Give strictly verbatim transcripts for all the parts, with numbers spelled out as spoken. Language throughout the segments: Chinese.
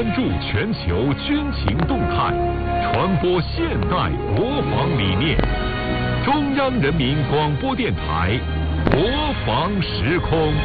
关注全球军情动态，传播现代国防理念。中央人民广播电台国防时空。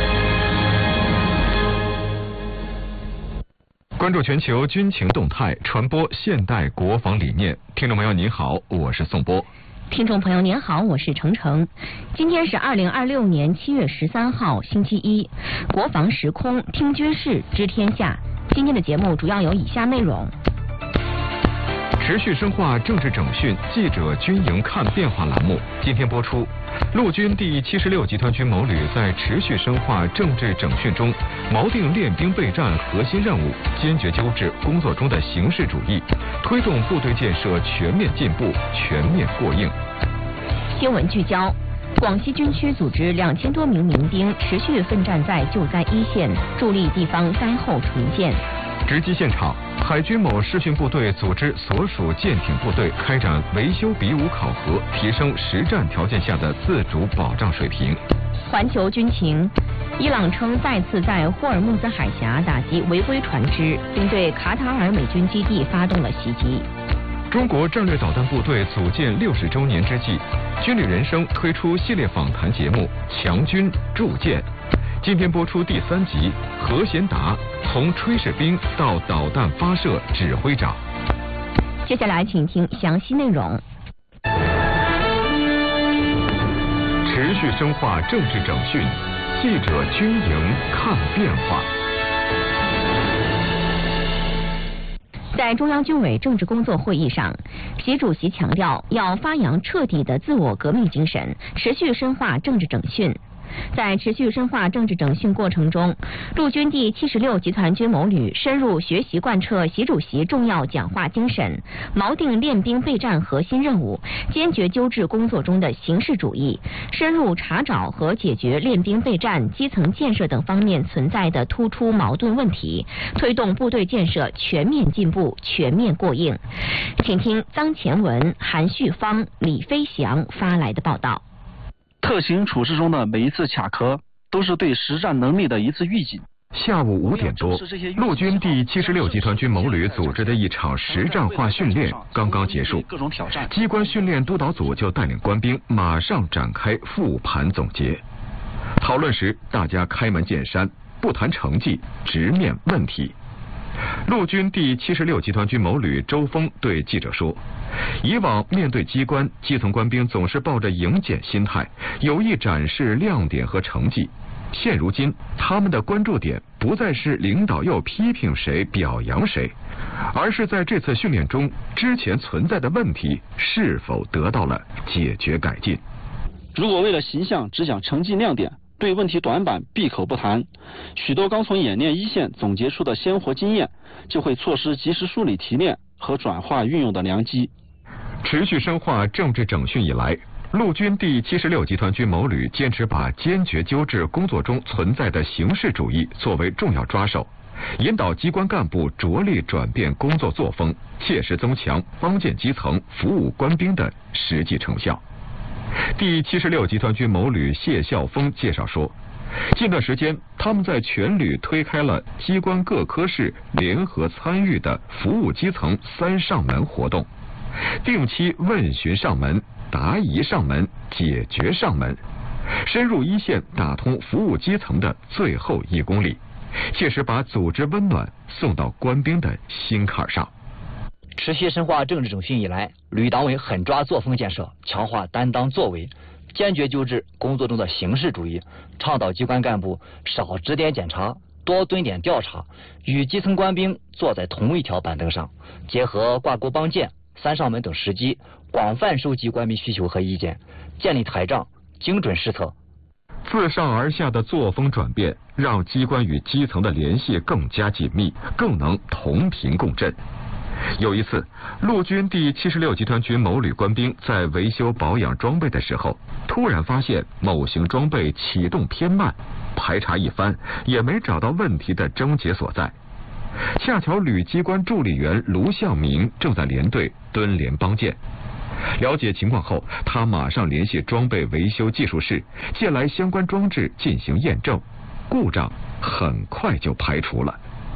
关注全球军情动态，传播现代国防理念。听众朋友您好，我是宋波。 听众朋友您好，我是程程。今天是二零二六年七月十三号，星期一。国防时空，听军事，知天下。今天的节目主要有以下内容： 持续深化政治整训，记者军营看变化栏目今天播出。陆军第七十六集团军某旅在持续深化政治整训中，锚定练兵备战核心任务，坚决纠治工作中的形式主义，推动部队建设全面进步、全面过硬。 新闻聚焦：广西军区组织两千多名民兵持续奋战在救灾一线，助力地方灾后重建。 直击现场，海军某视训部队组织所属舰艇部队开展维修比武考核，提升实战条件下的自主保障水平。 环球军情：伊朗称再次在霍尔木兹海峡打击违规船只，并对卡塔尔美军基地发动了袭击。 中国战略导弹部队组建六十周年之际，军旅人生推出系列访谈节目《强军铸舰》。今天播出第三集，何贤达从炊事兵到导弹发射指挥长。 接下来请听详细内容。 持续深化政治整训，记者军营看变化。 在中央军委政治工作会议上，习主席强调要发扬彻底的自我革命精神，持续深化政治整训。在持续深化政治整训过程中，陆军第七十六集团军某旅深入学习贯彻习主席重要讲话精神，锚定练兵备战核心任务，坚决纠治工作中的形式主义，深入查找和解决练兵备战、基层建设等方面存在的突出矛盾问题，推动部队建设全面进步、全面过硬。请听臧前文、韩旭芳、李飞翔发来的报道。 特型处事中的每一次卡壳，都是对实战能力的一次预警。 下午五点多，陆军第七十六集团军某旅组织的一场实战化训练刚刚结束，机关训练督导组就带领官兵马上展开复盘总结。讨论时，大家开门见山，不谈成绩，直面问题。陆军第七十六集团军某旅周峰对记者说，以往面对机关，基层官兵总是抱着迎检心态，有意展示亮点和成绩。现如今，他们的关注点不再是领导要批评谁、表扬谁，而是在这次训练中，之前存在的问题是否得到了解决改进。 如果为了形象只讲成绩亮点，对问题短板闭口不谈，许多刚从演练一线总结出的鲜活经验，就会错失及时梳理提炼和转化运用的良机。 持续深化政治整训以来，陆军第七十六集团军某旅坚持把坚决纠治工作中存在的形式主义作为重要抓手，引导机关干部着力转变工作作风，切实增强帮建基层、服务官兵的实际成效。第七十六集团军某旅谢孝峰介绍说，近段时间他们在全旅推开了机关各科室联合参与的服务基层三上门活动，定期问询上门、答疑上门、解决上门，深入一线，打通服务基层的最后一公里，切实把组织温暖送到官兵的心坎上。 持续深化政治整训以来，旅党委狠抓作风建设，强化担当作为，坚决纠治工作中的形式主义，倡导机关干部少指点检查，多蹲点调查，与基层官兵坐在同一条板凳上，结合挂钩帮建、三上门等时机，广泛收集官兵需求和意见，建立台账，精准施策。 自上而下的作风转变，让机关与基层的联系更加紧密，更能同频共振。有一次，陆军第七十六集团军某旅官兵在维修保养装备的时候，突然发现某型装备启动偏慢，排查一番也没找到问题的症结所在。恰巧旅机关助理员卢向明正在连队蹲连帮建，了解情况后，他马上联系装备维修技术室，借来相关装置进行验证，故障很快就排除了。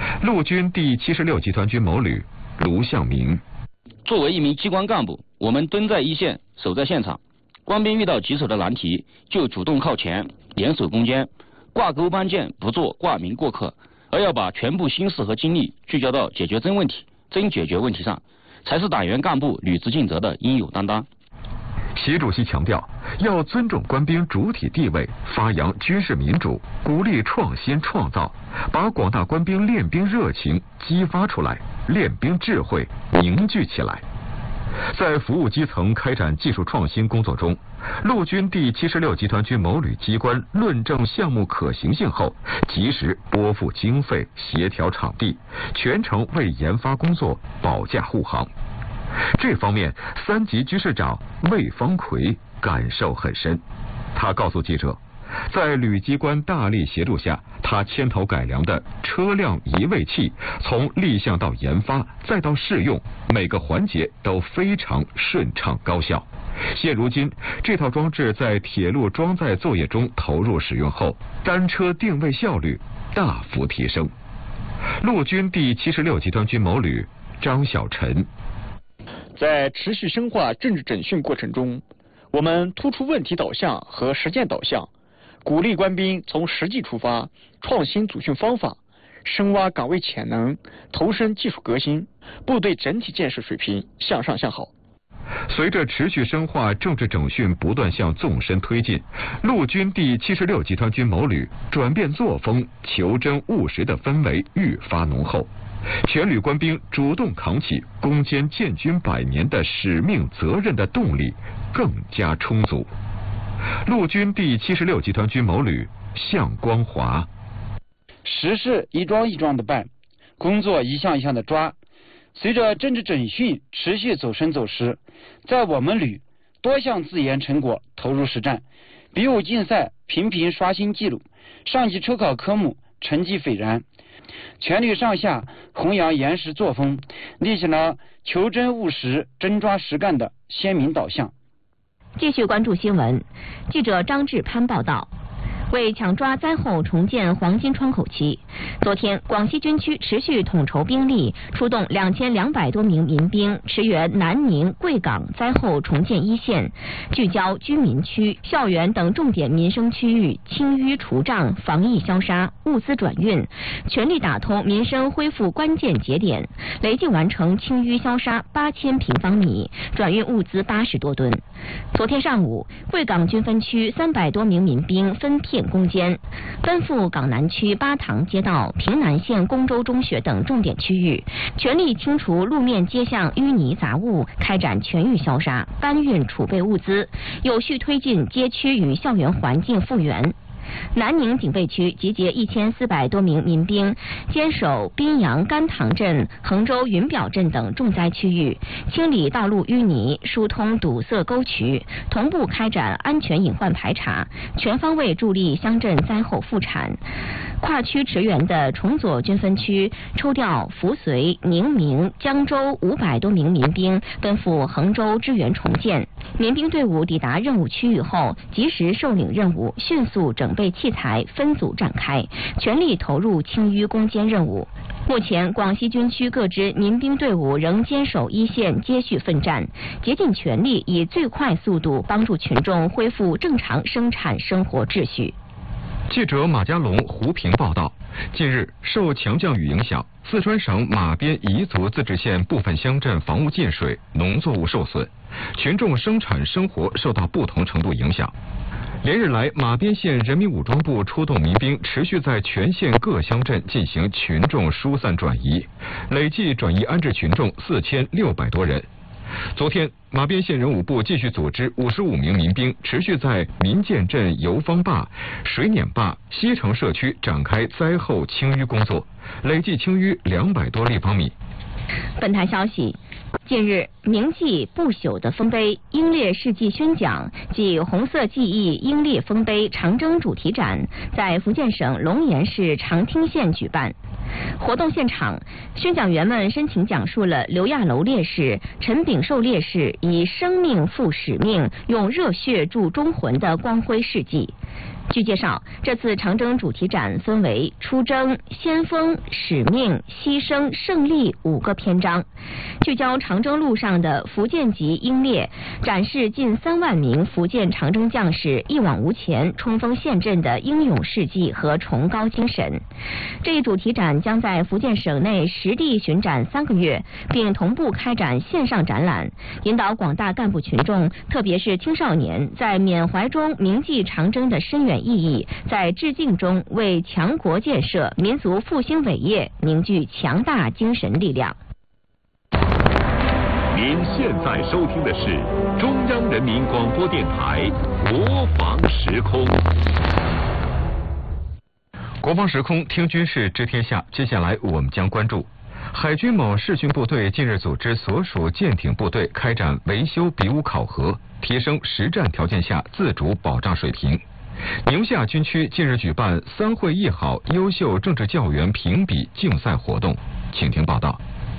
陆军第七十六集团军某旅卢向明。 作为一名机关干部，我们蹲在一线，守在现场。官兵遇到棘手的难题，就主动靠前，联手攻坚，挂钩搬件，不做挂名过客，而要把全部心思和精力聚焦到解决真问题、真解决问题上，才是党员干部履职尽责的应有担当。 习主席强调，要尊重官兵主体地位，发扬军事民主，鼓励创新创造，把广大官兵练兵热情激发出来，练兵智慧凝聚起来。在服务基层开展技术创新工作中，陆军第七十六集团军某旅机关论证项目可行性后，及时拨付经费，协调场地，全程为研发工作保驾护航。这方面，三级军事长魏方奎感受很深。他告诉记者，在旅机关大力协助下，他牵头改良的车辆移位器，从立项到研发再到试用，每个环节都非常顺畅高效。现如今，这套装置在铁路装载作业中投入使用后，单车定位效率大幅提升。陆军第七十六集团军某旅张小晨。 在持续深化政治整训过程中，我们突出问题导向和实践导向，鼓励官兵从实际出发，创新组训方法，深挖岗位潜能，投身技术革新，部队整体建设水平向上向好。 随着持续深化政治整训不断向纵深推进，陆军第七十六集团军某旅转变作风、求真务实的氛围愈发浓厚。全旅官兵主动扛起攻坚建军百年的使命责任的动力更加充足。陆军第七十六集团军某旅向光华。 实事一桩一桩的办，工作一项一项的抓。随着政治整训持续走深走实，在我们旅多项自研成果投入实战，比武竞赛频频刷新纪录，上级抽考科目成绩斐然。全旅上下弘扬严实作风，立起了求真务实、真抓实干的鲜明导向。 继续关注新闻，记者张志攀报道。为抢抓灾后重建黄金窗口期，昨天广西军区持续统筹兵力，出动两千两百多名民兵驰援南宁、贵港灾后重建一线，聚焦居民区、校园等重点民生区域，清淤除障、防疫消杀、物资转运，全力打通民生恢复关键节点，累计完成清淤消杀八千平方米，转运物资八十多吨。昨天上午，贵港军分区三百多名民兵分片攻坚，奔赴港南区巴塘街道、平南县公州中学等重点区域，全力清除路面街巷淤泥杂物，开展全域消杀，搬运储备物资，有序推进街区与校园环境复原。南宁警备区集结一千四百多名民兵，坚守滨阳甘塘镇、衡州云表镇等重灾区域，清理道路淤泥，疏通堵塞沟渠，同步开展安全隐患排查，全方位助力乡镇灾后复产。跨区驰援的崇左军分区抽调扶绥、宁明、江州五百多名民兵奔赴衡州支援重建。民兵队伍抵达任务区域后，及时受领任务，迅速整备器材，分组展开，全力投入清淤攻坚任务。目前，广西军区各支民兵队伍仍坚守一线，接续奋战，竭尽全力以最快速度帮助群众恢复正常生产生活秩序。 记者马家龙、胡平报道，近日受强降雨影响，四川省马边彝族自治县部分乡镇房屋进水，农作物受损，群众生产生活受到不同程度影响。连日来，马边县人民武装部出动民兵，持续在全县各乡镇进行群众疏散转移，累计转移安置群众四千六百多人。昨天，马边县人武部继续组织五十五名民兵，持续在民建镇油坊坝、水碾坝、西城社区展开灾后清淤工作，累计清淤两百多立方米。 本台消息，近日，铭记不朽的丰碑英烈事迹宣讲暨红色记忆英烈丰碑长征主题展在福建省龙岩市长汀县举办。活动现场，宣讲员们深情讲述了刘亚楼烈士、陈炳寿烈士以生命赴使命、用热血铸忠魂的光辉事迹。 据介绍，这次长征主题展分为出征、先锋、使命、牺牲、胜利五个篇章，聚焦长征路上的福建籍英烈，展示近三万名福建长征将士一往无前、冲锋陷阵的英勇事迹和崇高精神。这一主题展将在福建省内实地巡展三个月，并同步开展线上展览，引导广大干部群众，特别是青少年，在缅怀中铭记长征的深远意义，在致敬中为强国建设、民族复兴伟业凝聚强大精神力量。 您现在收听的是中央人民广播电台国防时空。 国防时空听军事知天下，接下来我们将关注海军某视训部队近日组织所属舰艇部队开展维修比武考核，提升实战条件下自主保障水平。宁夏军区近日举办三会一好优秀政治教员评比竞赛活动，请听报道。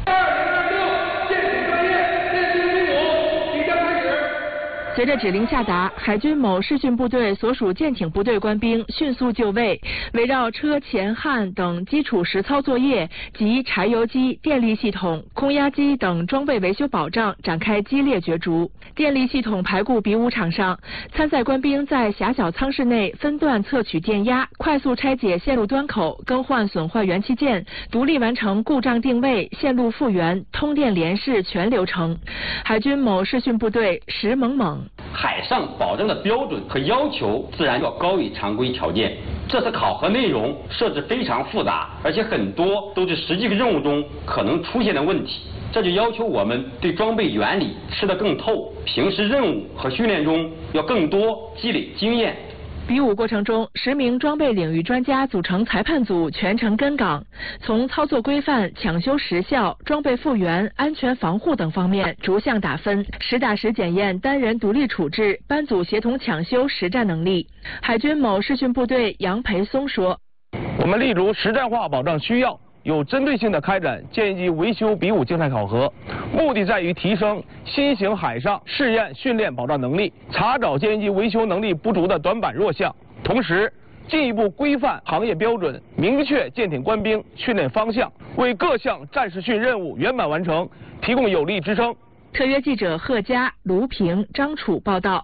随着指令下达，海军某视训部队所属舰艇部队官兵迅速就位，围绕车前焊等基础实操作业及柴油机、电力系统、空压机等装备维修保障展开激烈角逐。电力系统排固比武场上，参赛官兵在狭小舱室内分段测取电压，快速拆解线路端口，更换损坏元器件，独立完成故障定位、线路复原、通电联试全流程。海军某视训部队石猛猛。 海上保障的标准和要求自然要高于常规条件。这次考核内容设置非常复杂，而且很多都是实际任务中可能出现的问题，这就要求我们对装备原理吃得更透，平时任务和训练中要更多积累经验。 比武过程中，十名装备领域专家组成裁判组全程跟岗，从操作规范、抢修时效、装备复原、安全防护等方面逐项打分，实打实检验单人独立处置、班组协同抢修实战能力。海军某视训部队杨培松说：“ 我们立足实战化保障需要，有针对性地开展舰级维修比武竞赛考核，目的在于提升新型海上试验训练保障能力，查找舰级维修能力不足的短板弱项，同时进一步规范行业标准，明确舰艇官兵训练方向，为各项战时训任务圆满完成提供有力支撑。” 特约记者贺佳、卢平、张楚报道。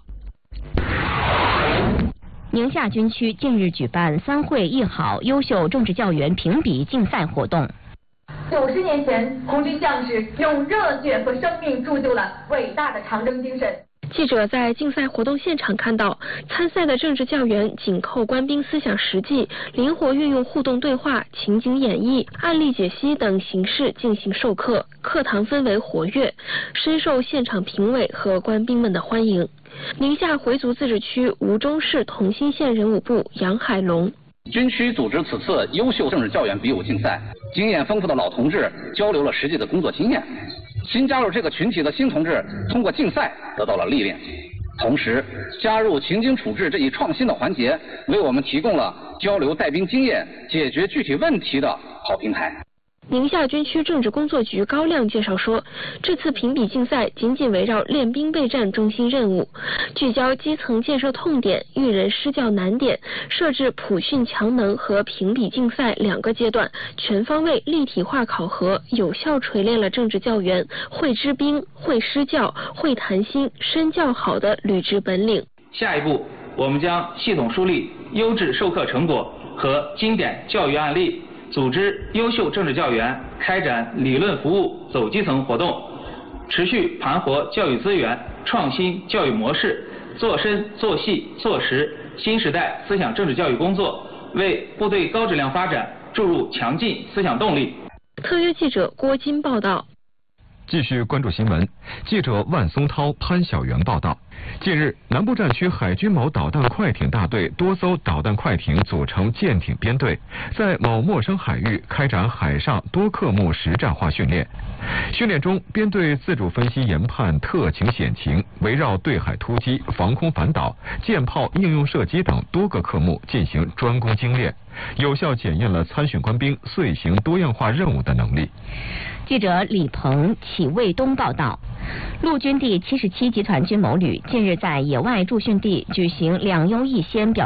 宁夏军区近日举办三会一好优秀政治教员评比竞赛活动。 九十年前，红军将士用热血和生命铸就了伟大的长征精神。 记者在竞赛活动现场看到，参赛的政治教员紧扣官兵思想实际，灵活运用互动对话、情景演绎、案例解析等形式进行授课，课堂氛围活跃，深受现场评委和官兵们的欢迎。宁夏回族自治区吴忠市同心县人武部杨海龙。 军区组织此次优秀政治教员比武竞赛，经验丰富的老同志交流了实际的工作经验，新加入这个群体的新同志通过竞赛得到了历练，同时加入情景处置这一创新的环节，为我们提供了交流带兵经验、解决具体问题的好平台。 宁夏军区政治工作局高亮介绍说，这次评比竞赛紧紧围绕练兵备战中心任务，聚焦基层建设痛点、育人施教难点，设置普训强能和评比竞赛两个阶段，全方位立体化考核，有效锤炼了政治教员会支兵、会施教、会谈心、身教好的履职本领。 下一步，我们将系统梳理优质授课成果和经典教育案例，组织优秀政治教员开展理论服务走基层活动，持续盘活教育资源，创新教育模式，做深做细做实新时代思想政治教育工作，为部队高质量发展注入强劲思想动力。 特约记者郭金报道。 继续关注新闻，记者万松涛、潘晓元报道。近日，南部战区海军某导弹快艇大队多艘导弹快艇组成舰艇编队，在某陌生海域开展海上多科目实战化训练。训练中，编队自主分析研判特情险情，围绕对海突击、防空反导、舰炮应用射击等多个科目进行专攻精练，有效检验了参训官兵遂行多样化任务的能力。 记者李鹏、启卫东报道，陆军第七十七集团军某旅近日在野外驻训地举行两优一先表